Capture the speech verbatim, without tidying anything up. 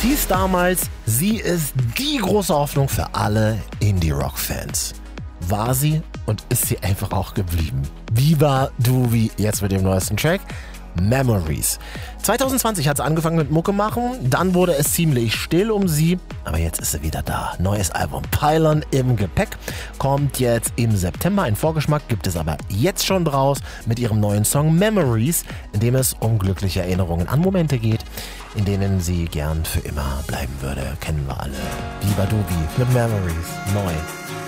hieß damals, sie ist die große Hoffnung für alle Indie-Rock-Fans. War sie und ist sie einfach auch geblieben. Viva Duvi, jetzt mit dem neuesten Track, Memories. zwanzig zwanzig hat sie angefangen mit Mucke machen, dann wurde es ziemlich still um sie, aber jetzt ist sie wieder da. Neues Album Pylon im Gepäck, kommt jetzt im September. Ein Vorgeschmack gibt es aber jetzt schon draus mit ihrem neuen Song Memories, in dem es um glückliche Erinnerungen an Momente geht, in denen sie gern für immer bleiben würde. Kennen wir alle. Viva Duvi mit Memories, neu.